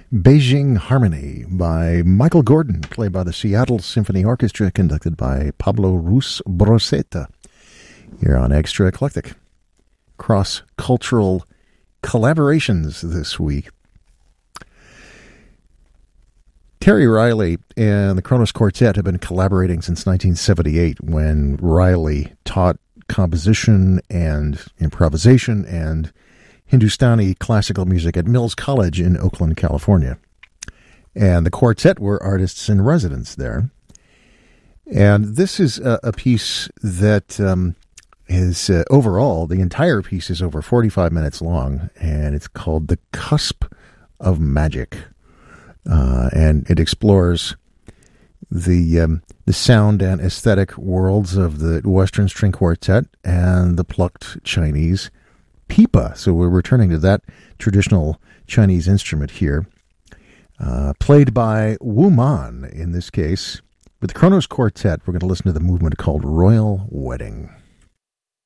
Beijing Harmony by Michael Gordon, played by the Seattle Symphony Orchestra, conducted by Pablo Ruiz Broceta. Here on Extra Eclectic. Cross-cultural collaborations this week. Terry Riley and the Kronos Quartet have been collaborating since 1978, when Riley taught composition and improvisation and Hindustani classical music at Mills College in Oakland, California. And the quartet were artists in residence there. And this is a piece that is overall, the entire piece is over 45 minutes long, and it's called The Cusp of Magic. And it explores the sound and aesthetic worlds of the Western String Quartet and the plucked Chinese pipa. So we're returning to that traditional Chinese instrument here, played by Wu Man in this case. With the Kronos Quartet, we're going to listen to the movement called Royal Wedding.